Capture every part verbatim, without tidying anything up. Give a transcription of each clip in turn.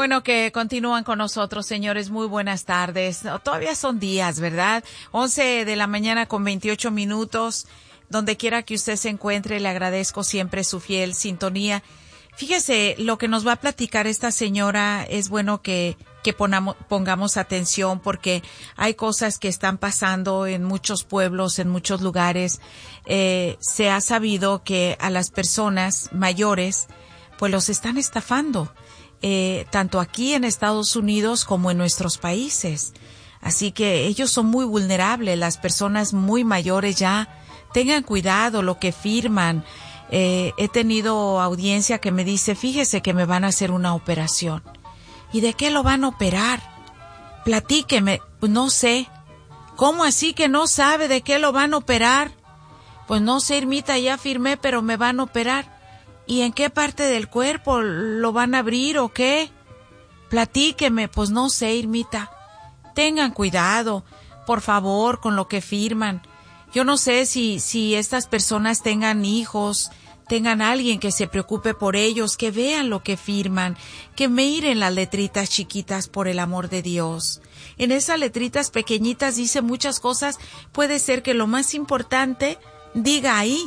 bueno que continúan con nosotros, señores. Muy buenas tardes. Todavía son días, ¿verdad? once de la mañana con veintiocho minutos. Donde quiera que usted se encuentre, le agradezco siempre su fiel sintonía. Fíjese, lo que nos va a platicar esta señora es bueno que, que ponamos, pongamos atención, porque hay cosas que están pasando en muchos pueblos, en muchos lugares. Eh, se ha sabido que a las personas mayores, pues los están estafando. Eh, tanto aquí en Estados Unidos como en nuestros países. Así que ellos son muy vulnerables, las personas muy mayores ya. Tengan cuidado lo que firman. Eh, he tenido audiencia que me dice, fíjese que me van a hacer una operación. ¿Y de qué lo van a operar? Platíqueme. Pues no sé. ¿Cómo así que no sabe de qué lo van a operar? Pues no sé, Irmita, ya firmé, pero me van a operar. ¿Y en qué parte del cuerpo lo van a abrir o qué? Platíqueme. Pues no sé, Irmita. Tengan cuidado, por favor, con lo que firman. Yo no sé si, si estas personas tengan hijos, tengan alguien que se preocupe por ellos, que vean lo que firman, que miren las letritas chiquitas, por el amor de Dios. En esas letritas pequeñitas dice muchas cosas. Puede ser que lo más importante diga ahí.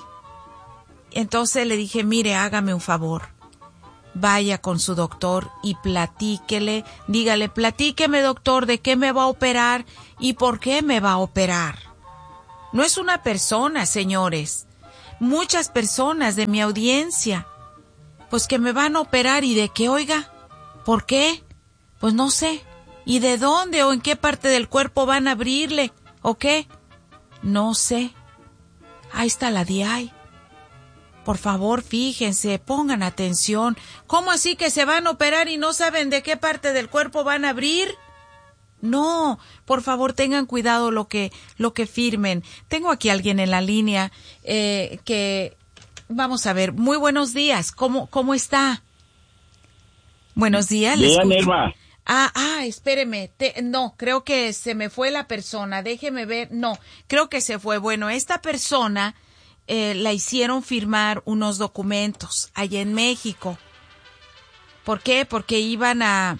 Entonces le dije, mire, hágame un favor, vaya con su doctor y platíquele, dígale, platíqueme, doctor, de qué me va a operar y por qué me va a operar. No es una persona, señores, muchas personas de mi audiencia, pues que me van a operar y de qué, oiga, ¿por qué? Pues no sé, ¿y de dónde o en qué parte del cuerpo van a abrirle o qué? No sé. Ahí está la D I. Por favor, fíjense, pongan atención. ¿Cómo así que se van a operar y no saben de qué parte del cuerpo van a abrir? No, por favor, tengan cuidado lo que, lo que firmen. Tengo aquí a alguien en la línea eh, que, vamos a ver, muy buenos días. ¿Cómo, cómo está? Buenos días. Bien, Irma. Ah, ah, espéreme. Te, no, creo que se me fue la persona. Déjeme ver. No, creo que se fue. Bueno, esta persona... Eh, la hicieron firmar unos documentos allá en México. ¿Por qué? Porque iban a...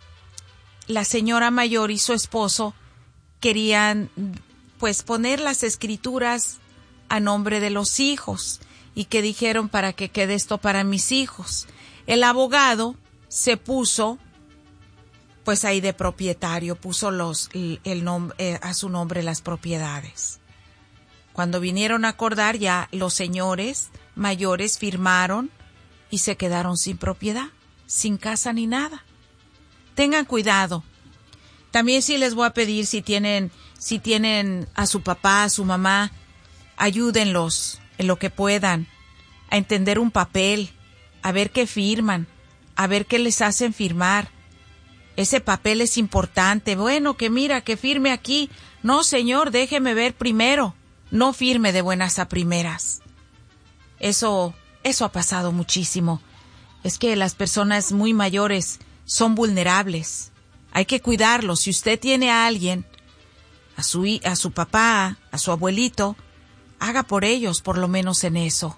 La señora mayor y su esposo querían, pues, poner las escrituras a nombre de los hijos y que dijeron para que quede esto para mis hijos. El abogado se puso, pues, ahí de propietario, puso los, el, el nom- eh, a su nombre las propiedades. Cuando vinieron a acordar, ya los señores mayores firmaron y se quedaron sin propiedad, sin casa ni nada. Tengan cuidado. También sí les voy a pedir, si tienen, si tienen a su papá, a su mamá, ayúdenlos en lo que puedan a entender un papel, a ver qué firman, a ver qué les hacen firmar. Ese papel es importante. Bueno, que mira, que firme aquí. No, señor, déjeme ver primero. No firme de buenas a primeras. Eso, eso ha pasado muchísimo. Es que las personas muy mayores son vulnerables. Hay que cuidarlos. Si usted tiene a alguien, a su, a su papá, a su abuelito, haga por ellos, por lo menos en eso.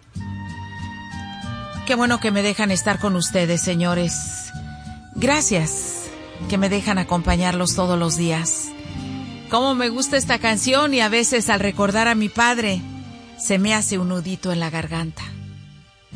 Qué bueno que me dejan estar con ustedes, señores. Gracias que me dejan acompañarlos todos los días. Cómo me gusta esta canción, y a veces al recordar a mi padre se me hace un nudito en la garganta.